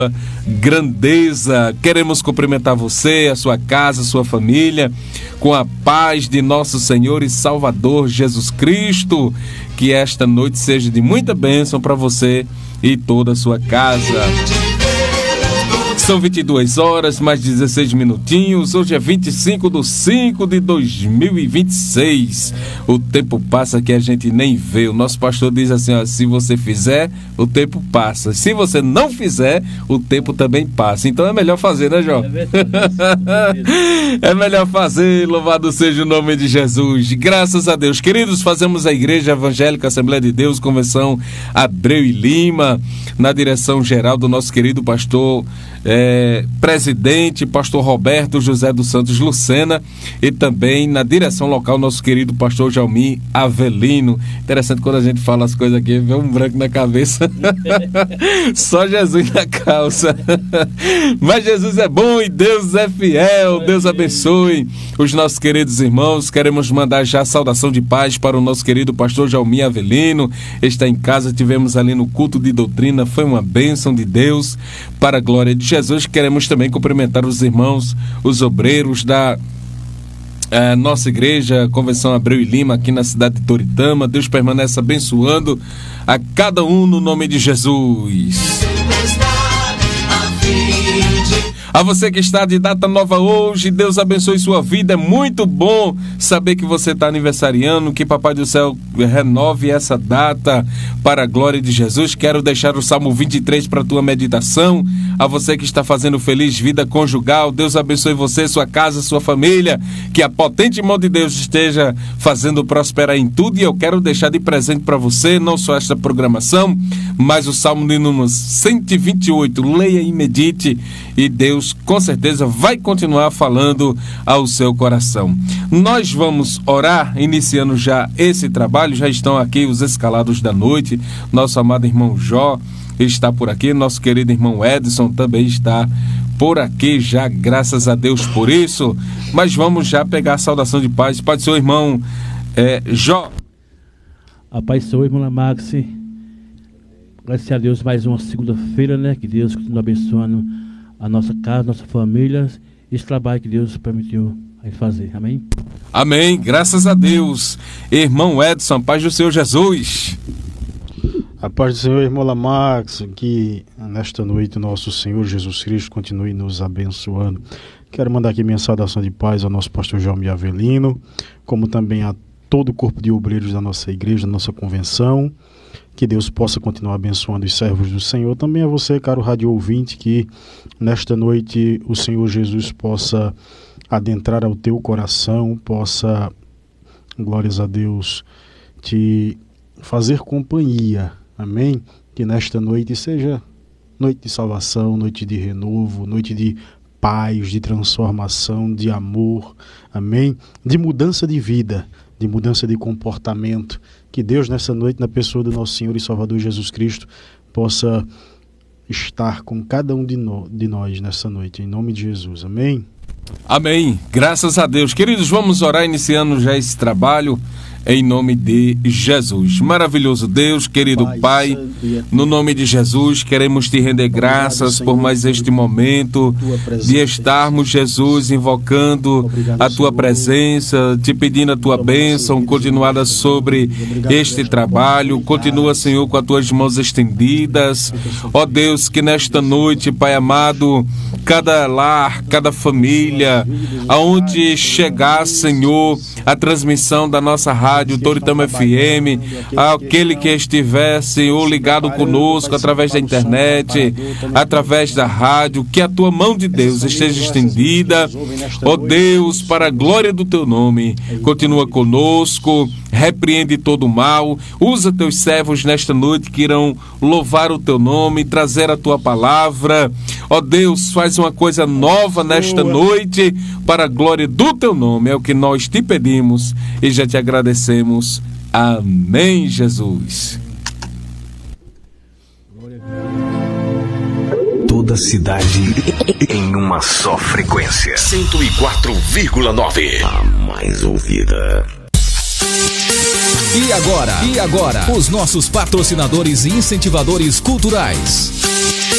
grandeza. Queremos cumprimentar você, a sua casa, a sua família, com a paz de nosso Senhor e Salvador Jesus Cristo. Que esta noite seja de muita bênção para você e toda a sua casa. São 22 horas, mais 16 minutinhos. Hoje é 25/5/2026. O tempo passa que a gente nem vê. O nosso pastor diz assim, ó, se você fizer, o tempo passa. Se você não fizer, o tempo também passa. Então é melhor fazer, né, João? É melhor fazer. Louvado seja o nome de Jesus. Graças a Deus. Queridos, fazemos a Igreja Evangélica Assembleia de Deus, Convenção Abreu e Lima, na direção geral do nosso querido pastor presidente, pastor Roberto José dos Santos Lucena, e também na direção local nosso querido pastor Jalmir Avelino. Interessante quando a gente fala as coisas aqui, vê um branco na cabeça. Só Jesus na calça. Mas Jesus é bom e Deus é fiel. Deus abençoe os nossos queridos irmãos. Queremos mandar já saudação de paz para o nosso querido pastor Jalmir Avelino. Está em casa, tivemos ali no culto de doutrina, foi uma bênção de Deus, para a glória de Jesus. Queremos também cumprimentar os irmãos, os obreiros da nossa igreja, Convenção Abreu e Lima, aqui na cidade de Toritama. Deus permanece abençoando a cada um no nome de Jesus. A você que está de data nova hoje, Deus abençoe sua vida. É muito bom saber que você está aniversariando, que Papai do Céu renove essa data para a glória de Jesus. Quero deixar o Salmo 23 para a tua meditação. A você que está fazendo feliz vida conjugal, Deus abençoe você, sua casa, sua família. Que a potente mão de Deus esteja fazendo prosperar em tudo. E eu quero deixar de presente para você, não só esta programação, mas o Salmo de número 128. Leia e medite, e Deus com certeza vai continuar falando ao seu coração. Nós vamos orar, iniciando já esse trabalho. Já estão aqui os escalados da noite. Nosso amado irmão Jó está por aqui, nosso querido irmão Edson também está por aqui já, graças a Deus por isso. Mas vamos já pegar a saudação de paz. Pode ser o irmão Jó. A paz sou, irmão Maxi. Graças a Deus, mais uma segunda-feira, né? Que Deus continue abençoando a nossa casa, nossa família, esse trabalho que Deus permitiu a gente fazer. Amém? Amém, graças a Deus. Irmão Edson, paz do Senhor Jesus. A paz do Senhor, irmão Lamax, que nesta noite o nosso Senhor Jesus Cristo continue nos abençoando. Quero mandar aqui minha saudação de paz ao nosso pastor Jalmir Avelino, como também a todo o corpo de obreiros da nossa igreja, da nossa convenção. Que Deus possa continuar abençoando os servos do Senhor. Também a você, caro rádio ouvinte, que nesta noite o Senhor Jesus possa adentrar ao teu coração, possa, glórias a Deus, te fazer companhia. Amém? Que nesta noite seja noite de salvação, noite de renovo, noite de paz, de transformação, de amor. Amém? De mudança de vida, de mudança de comportamento. Que Deus nessa noite, na pessoa do nosso Senhor e Salvador Jesus Cristo, possa estar com cada um de nós nessa noite, em nome de Jesus. Amém? Amém. Graças a Deus. Queridos, vamos orar iniciando já esse trabalho em nome de Jesus. Maravilhoso Deus, querido Pai, no nome de Jesus, queremos te render graças por mais este momento de estarmos, Jesus, invocando a tua presença, te pedindo a tua bênção continuada sobre este trabalho. Continua, Senhor, com as tuas mãos estendidas. Ó Deus, que nesta noite, Pai amado, cada lar, cada família, aonde chegar, Senhor, a transmissão da nossa rádio Toritama FM, aquele que estiver, Senhor, ligado conosco através da internet, através da rádio, que a tua mão de Deus esteja estendida, ó Deus, para a glória do teu nome. Continua conosco, repreende todo o mal, usa teus servos nesta noite que irão louvar o teu nome, trazer a tua palavra. Ó Deus, faz uma coisa nova nesta noite para a glória do teu nome. É o que nós te pedimos e já te agradecemos. Amém, Jesus. Toda cidade em uma só frequência. 104,9. A mais ouvida. E agora, os nossos patrocinadores e incentivadores culturais.